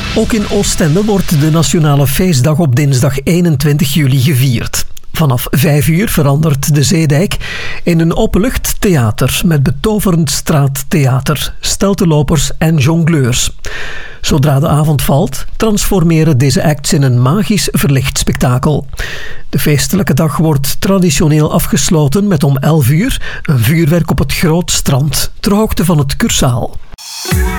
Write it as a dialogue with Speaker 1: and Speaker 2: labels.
Speaker 1: Ook in Oostende wordt de Nationale Feestdag op dinsdag 21 juli gevierd. Vanaf 5 uur verandert de Zeedijk in een openluchttheater met betoverend straattheater, steltenlopers en jongleurs. Zodra de avond valt, transformeren deze acts in een magisch verlicht spektakel. De feestelijke dag wordt traditioneel afgesloten met om 11 uur een vuurwerk op het Groot Strand, ter hoogte van het Cursaal.